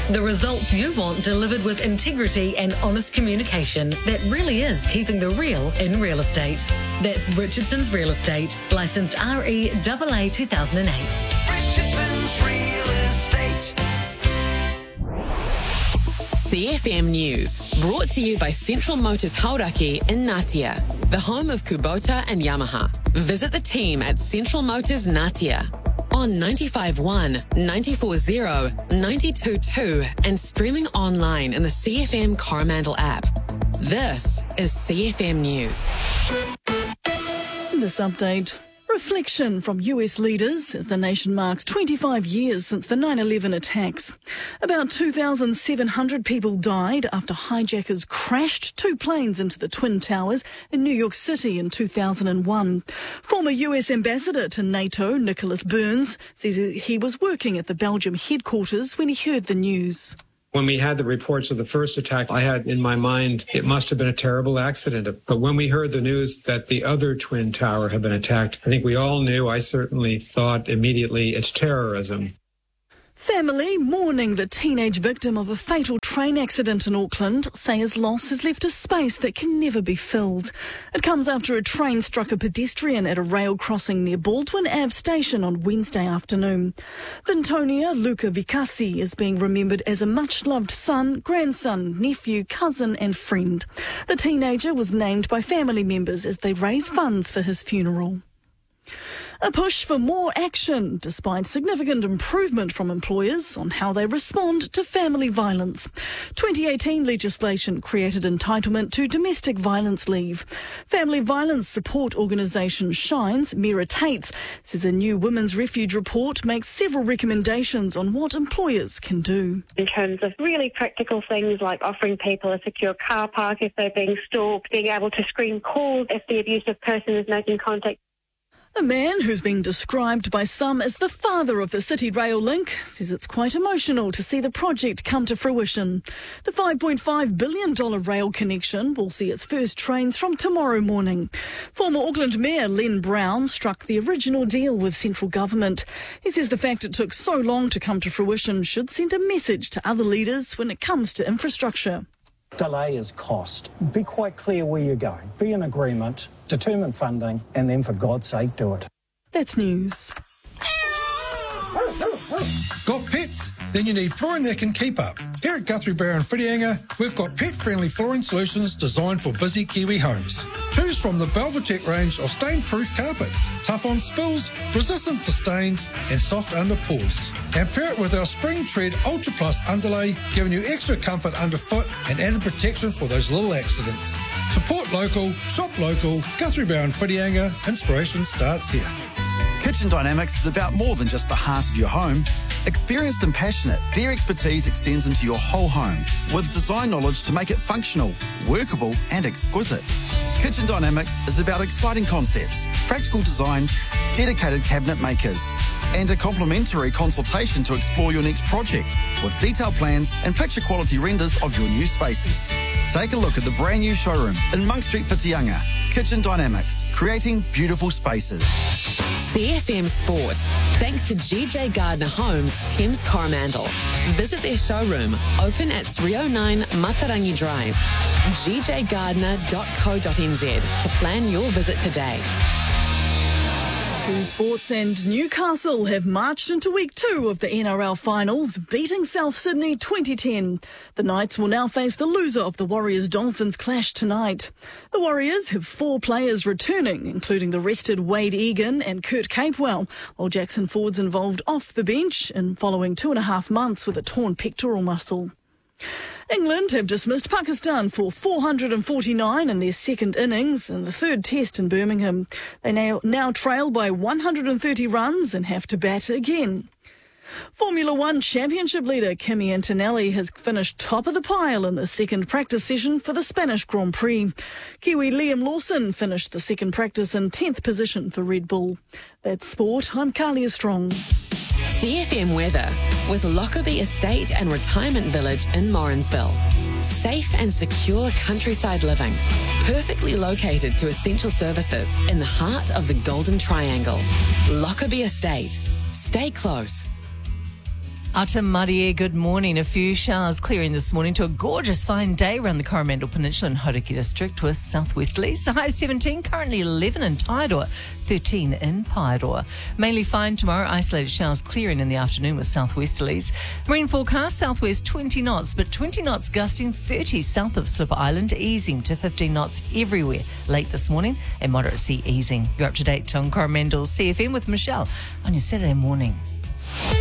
The results you want delivered with integrity and honest communication that really is keeping the real in real estate. That's Richardson's Real Estate, licensed REAA 2008. Richardson's Real Estate. CFM News, brought to you by Central Motors Hauraki in Ngatea, the home of Kubota and Yamaha. Visit the team at Central Motors Ngatea on 95.1, 94.0, 92.2 and streaming online in the CFM Coromandel app. This is CFM News. In this update, reflection from US leaders as the nation marks 25 years since the 9/11 attacks. About 2,700 people died after hijackers crashed two planes into the Twin Towers in New York City in 2001. Former US ambassador to NATO, Nicholas Burns, says he was working at the Belgium headquarters when he heard the news. When we had the reports of the first attack, I had in my mind it must have been a terrible accident. But when we heard the news that the other Twin Tower had been attacked, I think we all knew, I certainly thought immediately, it's terrorism. Family mourning the teenage victim of a fatal train accident in Auckland say his loss has left a space that can never be filled. It comes after a train struck a pedestrian at a rail crossing near Baldwin Ave station on Wednesday afternoon. Vintonia Luca Vicasi is being remembered as a much-loved son, grandson, nephew, cousin and friend. The teenager was named by family members as they raise funds for his funeral. A push for more action, despite significant improvement from employers on how they respond to family violence. 2018 legislation created entitlement to domestic violence leave. Family violence support organisation Shines, Mira Tates, says a new Women's Refuge report makes several recommendations on what employers can do. In terms of really practical things like offering people a secure car park if they're being stalked, being able to screen calls if the abusive person is making contact. A man who's been described by some as the father of the City Rail link says it's quite emotional to see the project come to fruition. The $5.5 billion rail connection will see its first trains from tomorrow morning. Former Auckland Mayor Len Brown struck the original deal with central government. He says the fact it took so long to come to fruition should send a message to other leaders when it comes to infrastructure. Delay is cost. Be quite clear where you're going. Be in agreement, determine funding, and then for God's sake, do it. That's news. Got pets? Then you need flooring that can keep up. Here at Guthrie Brown Whitianga, we've got pet-friendly flooring solutions designed for busy Kiwi homes. Choose from the Belvatec range of stain-proof carpets, tough on spills, resistant to stains, and soft under pours. And pair it with our Spring Tread Ultra Plus underlay, giving you extra comfort underfoot and added protection for those little accidents. Support local, shop local, Guthrie Brown Whitianga. Inspiration starts here. Kitchen Dynamics is about more than just the heart of your home. Experienced and passionate, their expertise extends into your whole home with design knowledge to make it functional, workable and exquisite. Kitchen Dynamics is about exciting concepts, practical designs, dedicated cabinet makers and a complimentary consultation to explore your next project with detailed plans and picture quality renders of your new spaces. Take a look at the brand new showroom in Monk Street, Whitianga. Kitchen Dynamics, creating beautiful spaces. CFM Sport, thanks to GJ Gardner Homes, Thames Coromandel. Visit their showroom, open at 309 Matarangi Drive, gjgardner.co.nz to plan your visit today. To sports, and Newcastle have marched into week 2 of the NRL finals, beating South Sydney 2010. The Knights will now face the loser of the Warriors-Dolphins clash tonight. The Warriors have 4 players returning, including the rested Wade Egan and Kurt Capewell, while Jackson Ford's involved off the bench and following 2.5 months with a torn pectoral muscle. England have dismissed Pakistan for 449 in their second innings in the third test in Birmingham. They now trail by 130 runs and have to bat again. Formula One Championship leader Kimi Antonelli has finished top of the pile in the second practice session for the Spanish Grand Prix. Kiwi Liam Lawson finished the second practice in 10th position for Red Bull. That's sport. I'm Carlia Strong. CFM weather with Lockerbie Estate and Retirement Village in Morrinsville. Safe and secure countryside living, perfectly located to essential services in the heart of the Golden Triangle. Lockerbie Estate. Stay close. Ata Marie, good morning. A few showers clearing this morning to a gorgeous fine day around the Coromandel Peninsula and Hauraki District with southwesterlies. A high of 17, currently 11 in Tairoa, 13 in Paeroa. Mainly fine tomorrow, isolated showers clearing in the afternoon with southwesterlies. Marine forecast, southwest 20 knots, but 20 knots gusting 30 south of Slipper Island, easing to 15 knots everywhere late this morning, and moderate sea easing. You're up to date on Coromandel's CFM with Michelle on your Saturday morning.